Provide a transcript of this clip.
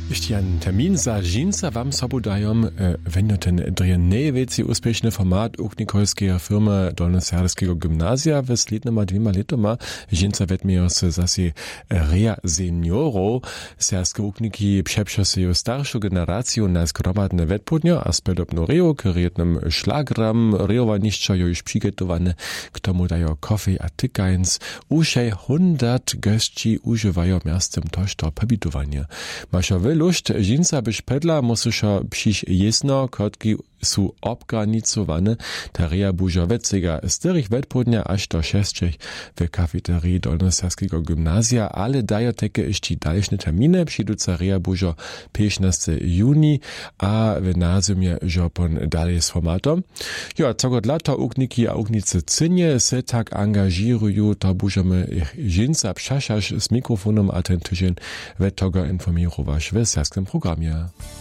Jeśli ein termin za dżinsa wam sobu dają, wenn ten dreje najwięcej uspieszny format u Nikolskiego firmy Dolnoserskiego gimnazja w slednjoma 2 letoma dżinsa wetmieją se zasi rea seniorów. Serskie ukniki przeprzą się starszą generację na zgromadne wetpudnio, a spedobno reo, kryjetnym szlagram, reowa niszczo już przygotowane, k tomu dają kofej a tykajns. Uszej 100 gości używają miastem tożto pobitowania. Masza wyluść, dżinsa byś pedla, musisz przyjść jesno, kotki są obgranicowane, teria buża wecega styrych wetpudnia aż do 6 w kafeterii Dolnoserskiego gimnazja, ale dają takie jeszcze dalsze terminy, przyjduca rea buża 15 juni, a w nazumie żopon dalej z formatom. Ja, co dla to ukniki a uknicy cynie se tak angażirują, to bużamy ich dżinsa przeszać z mikrofonem, a ten tydzień we togo informirować w serskim programie.